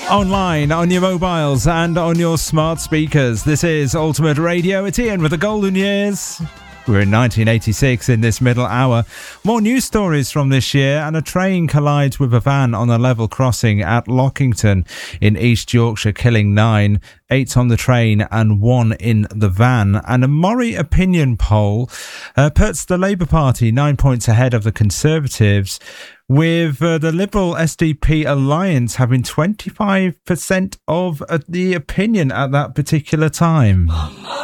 Online, on your mobiles and on your smart speakers. This is Ultimate Radio. It's Ian with the golden years. We're in 1986 in this middle hour. More news stories from this year, and a train collides with a van on a level crossing at Lockington in East Yorkshire, killing 9, 8 on the train and 1 in the van. And a Murray opinion poll puts the Labour Party 9 points ahead of the Conservatives, with the Liberal SDP alliance having 25% of the opinion at that particular time.